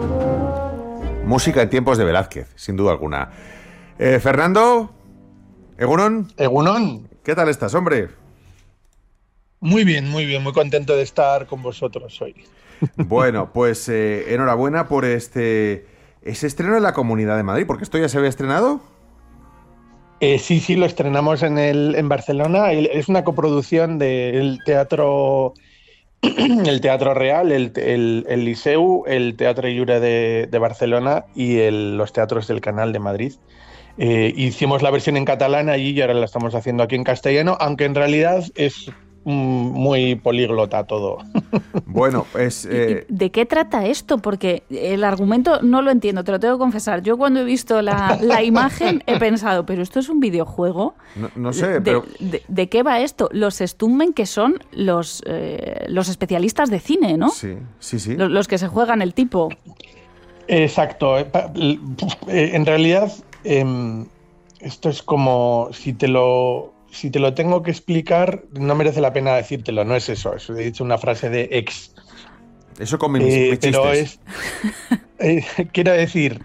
Música en tiempos de Velázquez, sin duda alguna. Fernando, Egunon. Egunon. ¿Qué tal estás, hombre? Muy bien, muy contento de estar con vosotros hoy. Bueno, pues enhorabuena por ese estreno en la Comunidad de Madrid, porque esto ya se había estrenado. Sí, lo estrenamos en Barcelona. Es una coproducción del teatro, el Teatro Real, el Liceu, el Teatre Lliure de Barcelona y los teatros del Canal de Madrid. Hicimos la versión en catalán allí y ahora la estamos haciendo aquí en castellano, aunque en realidad es muy políglota todo. Bueno, pues... ¿De qué trata esto? Porque el argumento no lo entiendo, te lo tengo que confesar. Yo cuando he visto la imagen he pensado, ¿pero esto es un videojuego? No sé, pero... ¿De qué va esto? Los Stuntmen, que son los especialistas de cine, ¿no? Sí. Los que se juegan el tipo. Exacto. En realidad, esto es como si te lo tengo que explicar, no merece la pena decírtelo, no es eso. He dicho una frase de ex. Eso con mis pero chistes. Quiero decir,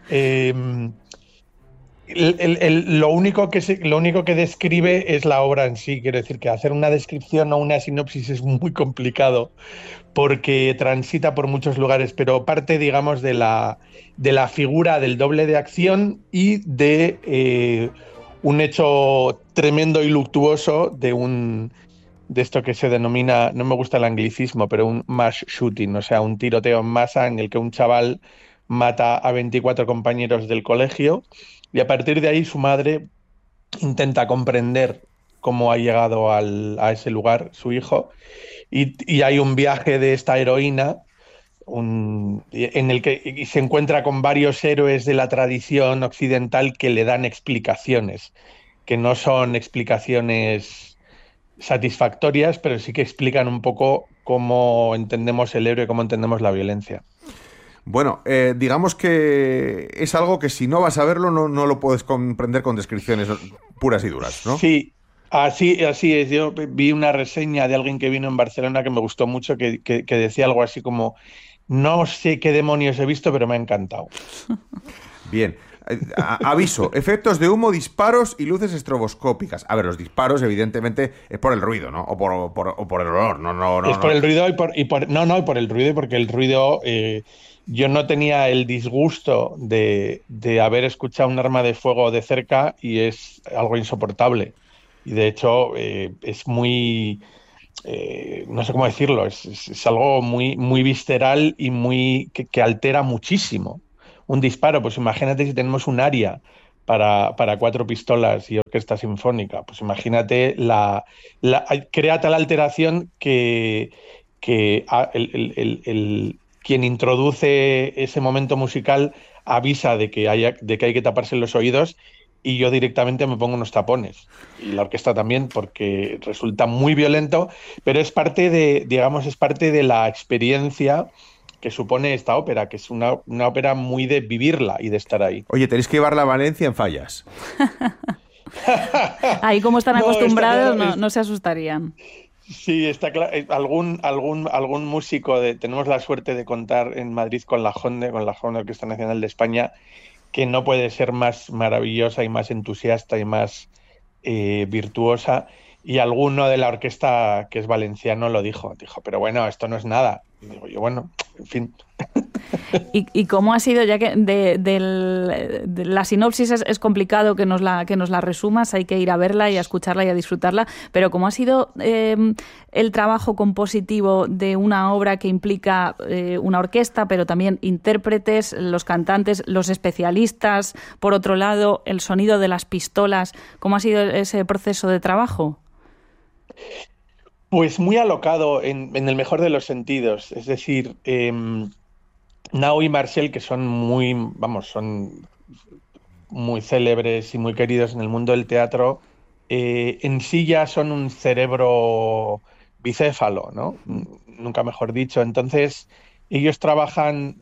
lo único que describe es la obra en sí. Quiero decir que hacer una descripción o una sinopsis es muy complicado porque transita por muchos lugares, pero parte, digamos, de la figura del doble de acción y de un hecho tremendo y luctuoso de esto que se denomina, no me gusta el anglicismo, pero un mass shooting, o sea, un tiroteo en masa en el que un chaval mata a 24 compañeros del colegio y a partir de ahí su madre intenta comprender cómo ha llegado a ese lugar su hijo y hay un viaje de esta heroína en el que se encuentra con varios héroes de la tradición occidental que le dan explicaciones, que no son explicaciones satisfactorias, pero sí que explican un poco cómo entendemos el héroe y cómo entendemos la violencia. Bueno, digamos que es algo que si no vas a verlo no lo puedes comprender con descripciones puras y duras, ¿no? Sí, así es. Yo vi una reseña de alguien que vino en Barcelona que me gustó mucho, que decía algo así como: no sé qué demonios he visto, pero me ha encantado. Bien. Aviso, efectos de humo, disparos y luces estroboscópicas. A ver, los disparos evidentemente es por el ruido, ¿no? O por el olor. No. Es por el ruido y por el ruido y porque el ruido... yo no tenía el disgusto de haber escuchado un arma de fuego de cerca y es algo insoportable. Y de hecho es muy... no sé cómo decirlo, es algo muy visceral y que altera muchísimo. Un disparo, pues imagínate si tenemos un área para 4 pistolas y orquesta sinfónica, pues imagínate crea tal alteración que quien introduce ese momento musical avisa de que hay que taparse los oídos y yo directamente me pongo unos tapones. Y la orquesta también, porque resulta muy violento, pero es parte de la experiencia que supone esta ópera, que es una ópera muy de vivirla y de estar ahí. Oye, tenéis que llevarla a Valencia en Fallas. Ahí como están acostumbrados no se asustarían. Sí, está claro. Algún músico tenemos la suerte de contar en Madrid con la JONDE, con la Joven Orquesta Nacional de España, que no puede ser más maravillosa y más entusiasta y más virtuosa. Y alguno de la orquesta, que es valenciano, lo dijo, pero bueno, esto no es nada. Y digo yo, bueno, en fin. ¿Y cómo ha sido, ya que de la sinopsis es complicado que nos la resumas, hay que ir a verla y a escucharla y a disfrutarla, pero cómo ha sido el trabajo compositivo de una obra que implica una orquesta, pero también intérpretes, los cantantes, los especialistas, por otro lado, el sonido de las pistolas? ¿Cómo ha sido ese proceso de trabajo? Pues muy alocado en el mejor de los sentidos, es decir... Nao y Marcel, que son son muy célebres y muy queridos en el mundo del teatro, en sí ya son un cerebro bicéfalo, ¿no? Nunca mejor dicho. Entonces, ellos trabajan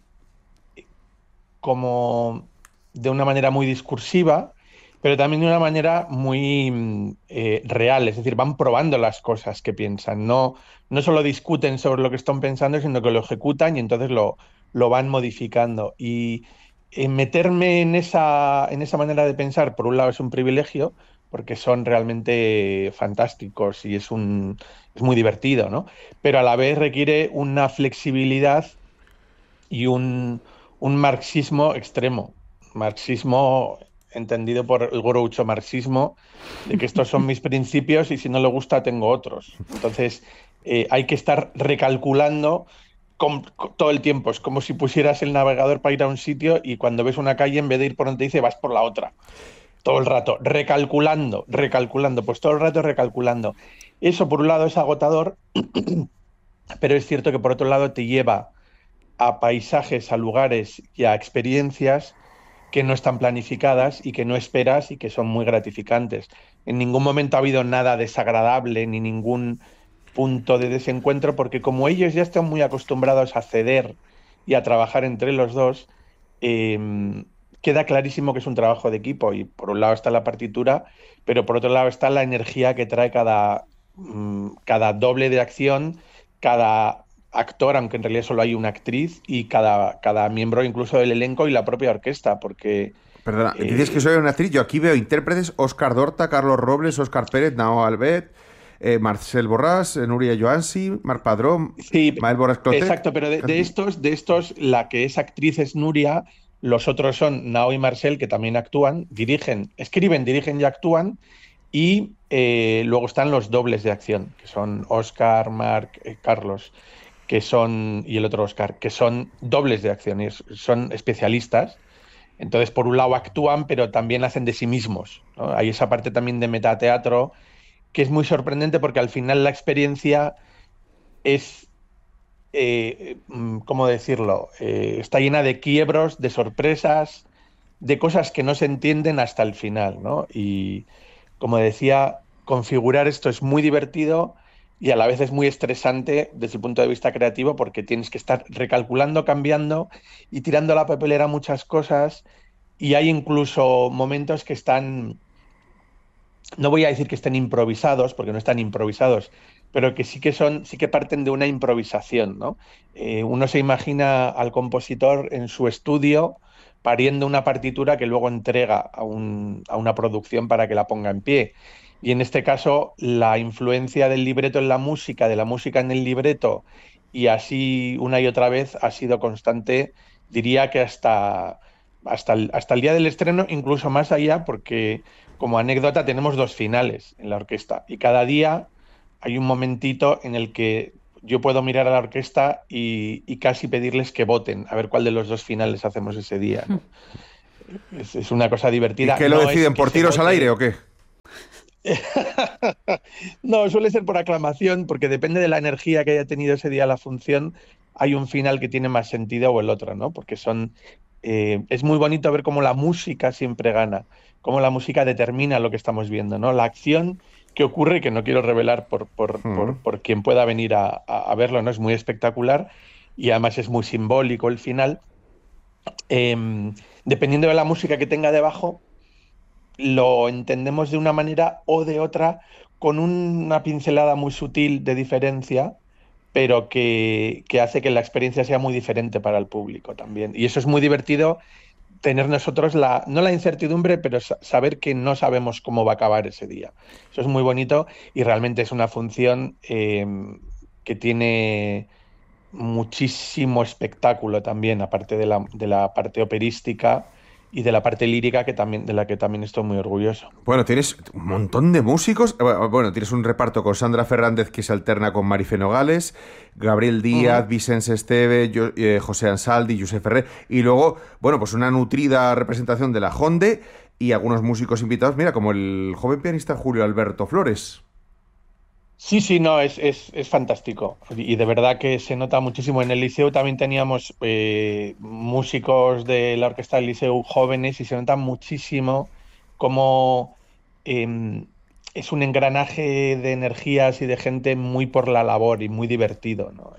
como de una manera muy discursiva, pero también de una manera muy real, es decir, van probando las cosas que piensan, no solo discuten sobre lo que están pensando, sino que lo ejecutan y entonces lo lo van modificando. Y meterme en esa manera de pensar, por un lado es un privilegio, porque son realmente fantásticos y es muy divertido, ¿no? Pero a la vez requiere una flexibilidad y un marxismo extremo. Marxismo entendido por el groucho marxismo, de que estos son mis principios y si no le gusta tengo otros. Entonces hay que estar recalculando todo el tiempo. Es como si pusieras el navegador para ir a un sitio y cuando ves una calle, en vez de ir por donde te dice, vas por la otra. Todo el rato, recalculando, pues todo el rato recalculando. Eso por un lado es agotador, pero es cierto que por otro lado te lleva a paisajes, a lugares y a experiencias que no están planificadas y que no esperas y que son muy gratificantes. En ningún momento ha habido nada desagradable ni ningún punto de desencuentro, porque como ellos ya están muy acostumbrados a ceder y a trabajar entre los dos, queda clarísimo que es un trabajo de equipo y por un lado está la partitura, pero por otro lado está la energía que trae cada doble de acción, cada actor, aunque en realidad solo hay una actriz, y cada miembro incluso del elenco y la propia orquesta, porque... Perdona, dices que soy una actriz, yo aquí veo intérpretes: Óscar Dorta, Carlos Robles, Óscar Pérez, Nao Albet, Marcel Borràs, Núria Joansi, Marc Padrón, Sí, Mael Borràs-Clotet. exacto, pero de estos, la que es actriz es Núria, los otros son Nao y Marcel, que también actúan, escriben, dirigen y actúan, y luego están los dobles de acción, que son Óscar, Marc, Carlos, y el otro Óscar, que son dobles de acción, y son especialistas. Entonces, por un lado actúan, pero también hacen de sí mismos, ¿no? Hay esa parte también de metateatro que es muy sorprendente porque al final la experiencia es, ¿cómo decirlo? Está llena de quiebros, de sorpresas, de cosas que no se entienden hasta el final, ¿no? Y como decía, configurar esto es muy divertido y a la vez es muy estresante desde el punto de vista creativo porque tienes que estar recalculando, cambiando y tirando a la papelera muchas cosas, y hay incluso momentos que están, no voy a decir que estén improvisados, porque no están improvisados, pero que sí que parten de una improvisación, ¿no? Uno se imagina al compositor en su estudio pariendo una partitura que luego entrega a una producción para que la ponga en pie. Y en este caso, la influencia del libreto en la música, de la música en el libreto, y así una y otra vez ha sido constante, diría que hasta el día del estreno, incluso más allá, porque como anécdota tenemos 2 finales en la orquesta y cada día hay un momentito en el que yo puedo mirar a la orquesta y casi pedirles que voten a ver cuál de los 2 finales hacemos ese día, ¿no? Es una cosa divertida. ¿Y qué lo deciden? ¿Por tiros al aire o qué? No, suele ser por aclamación, porque depende de la energía que haya tenido ese día la función, hay un final que tiene más sentido o el otro, ¿no? Porque es muy bonito ver cómo la música siempre gana, cómo la música determina lo que estamos viendo, ¿no? La acción que ocurre, que no quiero revelar por quien pueda venir a verlo, ¿no? Es muy espectacular y además es muy simbólico el final. Dependiendo de la música que tenga debajo, lo entendemos de una manera o de otra, con una pincelada muy sutil de diferencia, pero que hace que la experiencia sea muy diferente para el público también. Y eso es muy divertido, tener nosotros no la incertidumbre, pero saber que no sabemos cómo va a acabar ese día. Eso es muy bonito y realmente es una función que tiene muchísimo espectáculo también, aparte de la parte operística y de la parte lírica, de la que también estoy muy orgulloso. Bueno, tienes un montón de músicos. Bueno, tienes un reparto con Sandra Fernández, que se alterna con Marife Nogales, Gabriel Díaz, Vicens Esteve, José Ansaldi, Josep Ferrer, y luego, bueno, pues una nutrida representación de la Jonde y algunos músicos invitados, mira, como el joven pianista Julio Alberto Flores. Sí, no, es fantástico. Y de verdad que se nota muchísimo. En el Liceu también teníamos músicos de la Orquesta del Liceu jóvenes y se nota muchísimo cómo es un engranaje de energías y de gente muy por la labor y muy divertido, ¿no?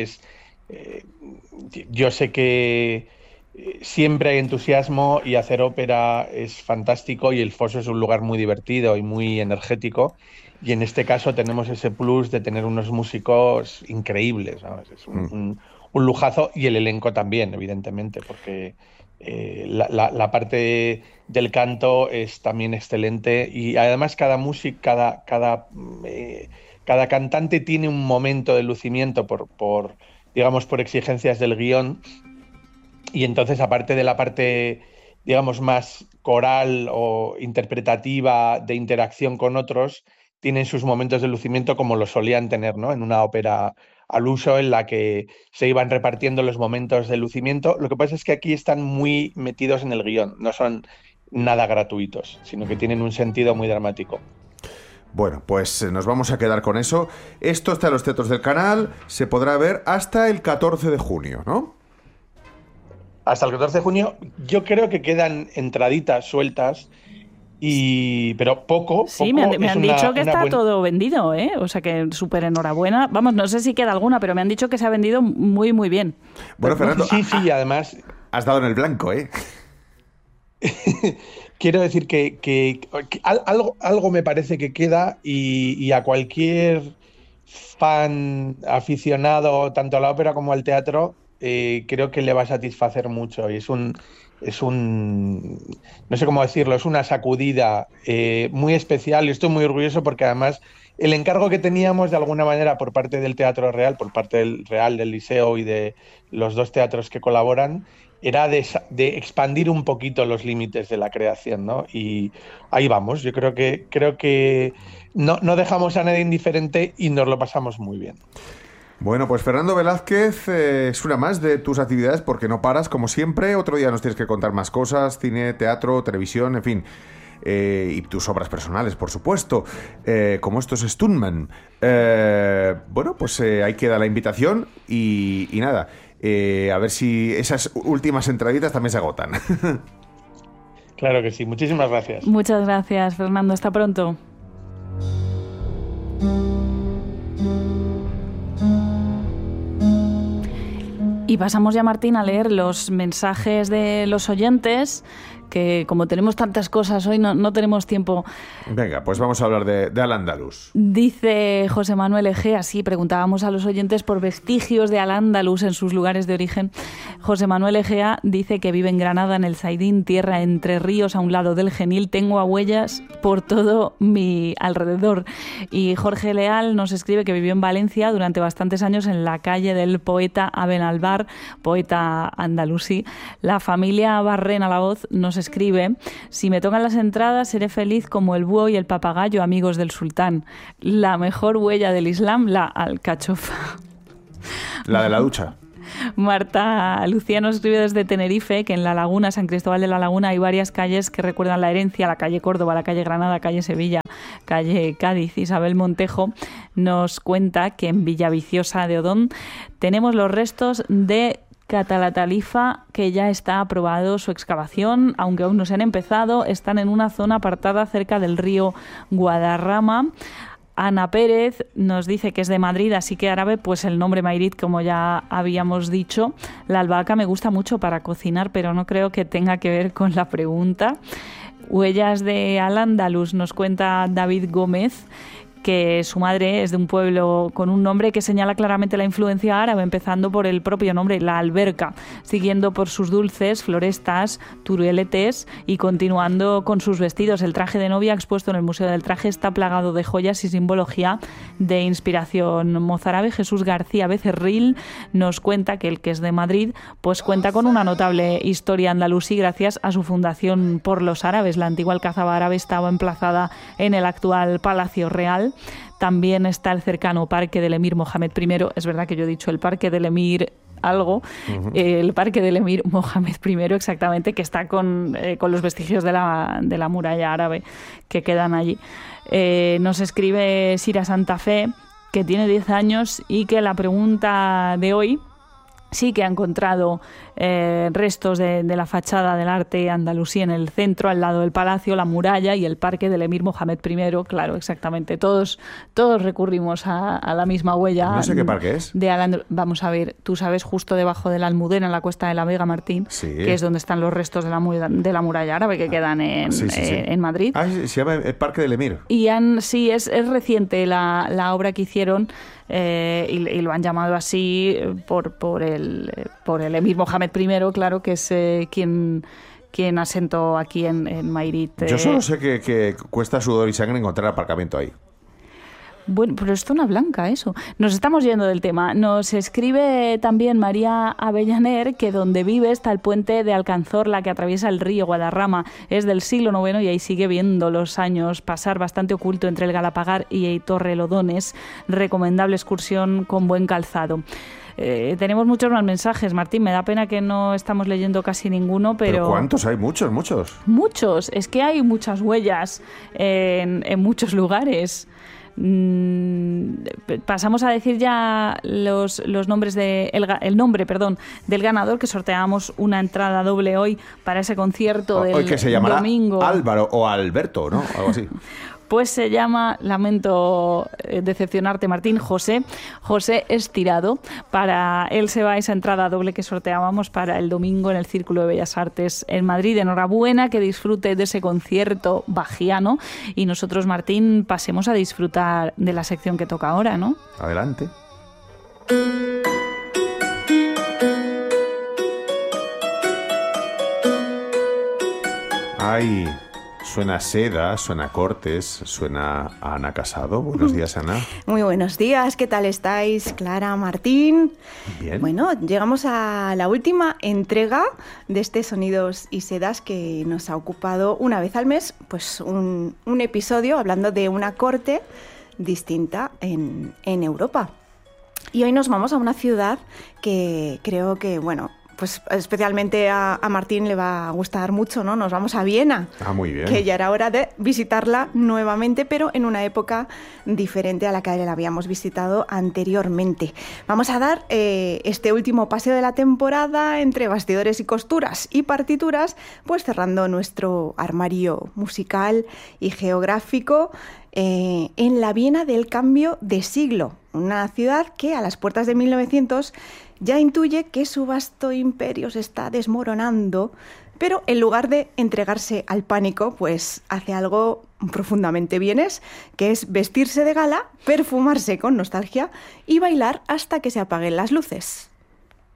Yo sé que siempre hay entusiasmo y hacer ópera es fantástico y el Foso es un lugar muy divertido y muy energético. Y en este caso tenemos ese plus de tener unos músicos increíbles, ¿no? Es un un lujazo, y el elenco también, evidentemente, porque la parte del canto es también excelente, y además cada cantante tiene un momento de lucimiento digamos, por exigencias del guión, y entonces, aparte de la parte, digamos, más coral o interpretativa de interacción con otros, tienen sus momentos de lucimiento como lo solían tener, ¿no?, en una ópera al uso, en la que se iban repartiendo los momentos de lucimiento. Lo que pasa es que aquí están muy metidos en el guión, no son nada gratuitos, sino que tienen un sentido muy dramático. Bueno, pues nos vamos a quedar con eso. Esto está en los teatros del Canal, se podrá ver hasta el 14 de junio, ¿no? Hasta el 14 de junio. Yo creo que quedan entraditas sueltas, pero poco. Sí, me han dicho que está todo vendido, ¿eh? O sea que súper enhorabuena. Vamos, no sé si queda alguna, pero me han dicho que se ha vendido muy, muy bien. Bueno, Fernando, sí, además... Has dado en el blanco, ¿eh? Quiero decir que algo me parece que queda, y a cualquier fan aficionado tanto a la ópera como al teatro, creo que le va a satisfacer mucho, y es un no sé cómo decirlo, es una sacudida muy especial, y estoy muy orgulloso porque además el encargo que teníamos de alguna manera por parte del Teatro Real, por parte del Real, del Liceo y de los dos teatros que colaboran, era de expandir un poquito los límites de la creación, ¿no? Y ahí vamos. Yo creo que no dejamos a nadie indiferente y nos lo pasamos muy bien. Bueno, pues Fernando Velázquez, es una más de tus actividades, porque no paras, como siempre. Otro día nos tienes que contar más cosas: cine, teatro, televisión, en fin. Y tus obras personales, por supuesto, como estos Stuntman. Bueno, pues ahí queda la invitación, y nada, a ver si esas últimas entraditas también se agotan. Claro que sí, muchísimas gracias. Muchas gracias, Fernando, hasta pronto. Y pasamos ya, Martín, a leer los mensajes de los oyentes, que como tenemos tantas cosas hoy no tenemos tiempo. Venga, pues vamos a hablar de Al-Ándalus. Dice José Manuel Egea, así preguntábamos a los oyentes por vestigios de Al-Ándalus en sus lugares de origen. José Manuel Egea dice que vive en Granada, en el Zaidín, tierra entre ríos, a un lado del Genil. Tengo huellas por todo mi alrededor. Y Jorge Leal nos escribe que vivió en Valencia durante bastantes años, en la calle del poeta Aben Albar, poeta andalusí. La familia Barrén a la voz nos escribe: si me tocan las entradas seré feliz como el búho y el papagayo, amigos del sultán. La mejor huella del Islam, la alcachofa. La de la ducha. Marta Lucía nos escribe desde Tenerife que en La Laguna, San Cristóbal de la Laguna, hay varias calles que recuerdan la herencia: la calle Córdoba, la calle Granada, calle Sevilla, calle Cádiz. Isabel Montejo nos cuenta que en Villaviciosa de Odón tenemos los restos de Catalatalifa, que ya está aprobado su excavación, aunque aún no se han empezado. Están en una zona apartada cerca del río Guadarrama. Ana Pérez nos dice que es de Madrid, así que árabe, pues el nombre Mayrit, como ya habíamos dicho. La albahaca me gusta mucho para cocinar, pero no creo que tenga que ver con la pregunta. Huellas de Al-Ándalus nos cuenta David Gómez, que su madre es de un pueblo con un nombre que señala claramente la influencia árabe, empezando por el propio nombre, La Alberca, siguiendo por sus dulces, florestas, tureletes, y continuando con sus vestidos. El traje de novia expuesto en el Museo del Traje está plagado de joyas y simbología de inspiración mozárabe. Jesús García Becerril nos cuenta que el que es de Madrid pues cuenta con una notable historia andalusí gracias a su fundación por los árabes. La antigua alcazaba árabe estaba emplazada en el actual Palacio Real. También está el cercano Parque del Emir Mohamed I. Es verdad que yo he dicho el Parque del Emir algo, el Parque del Emir Mohamed I, exactamente, que está con los vestigios de la muralla árabe que quedan allí. Nos escribe Sira Santa Fe, que tiene 10 años y que la pregunta de hoy sí que ha encontrado restos de la fachada del arte andalusí en el centro, al lado del palacio, la muralla y el parque del emir Mohamed I. Claro, exactamente. Todos recurrimos a la misma huella. No sé qué parque es. Vamos a ver, tú sabes, justo debajo de la Almudena, en la Cuesta de la Vega, Martín, que es donde están los restos de la muralla árabe que quedan en Madrid. Se llama el Parque del Emir. Y es reciente la obra que hicieron y lo han llamado así por el emir Mohamed I, claro, que es quien asentó aquí en Mairit. Yo solo sé que cuesta sudor y sangre encontrar aparcamiento ahí. Bueno, pero es zona blanca eso. Nos estamos yendo del tema. Nos escribe también María Avellaner que donde vive está el puente de Alcanzorla que atraviesa el río Guadarrama. Es del siglo IX y ahí sigue viendo los años pasar, bastante oculto entre el Galapagar y Torrelodones. Recomendable excursión con buen calzado. Tenemos muchos más mensajes, Martín. Me da pena que no estamos leyendo casi ninguno, pero ¿cuántos hay? Muchos. Muchos. Es que hay muchas huellas en muchos lugares. Pasamos a decir ya los nombres el nombre del ganador, que sorteamos una entrada doble hoy para ese concierto del hoy que se llamará domingo. Álvaro o Alberto, ¿no? Algo así. Pues se llama, lamento decepcionarte, Martín, José Estirado. Para él se va esa entrada doble que sorteábamos para el domingo en el Círculo de Bellas Artes en Madrid. Enhorabuena, que disfrute de ese concierto bajiano. Y nosotros, Martín, pasemos a disfrutar de la sección que toca ahora, ¿no? Adelante. Ay... Suena Seda, suena Cortes, suena a Ana Casado. Buenos días, Ana. Muy buenos días, ¿qué tal estáis, Clara, Martín? Bien. Bueno, llegamos a la última entrega de este Sonidos y Sedas que nos ha ocupado una vez al mes, pues un episodio hablando de una corte distinta en Europa. Y hoy nos vamos a una ciudad que creo que, bueno, pues especialmente a Martín le va a gustar mucho, ¿no? Nos vamos a Viena. Ah, muy bien. Que ya era hora de visitarla nuevamente, pero en una época diferente a la que la habíamos visitado anteriormente. Vamos a dar este último paseo de la temporada entre bastidores y costuras y partituras, pues cerrando nuestro armario musical y geográfico en la Viena del cambio de siglo, una ciudad que a las puertas de 1900 ya intuye que su vasto imperio se está desmoronando, pero en lugar de entregarse al pánico, pues hace algo profundamente vienés, que es vestirse de gala, perfumarse con nostalgia y bailar hasta que se apaguen las luces.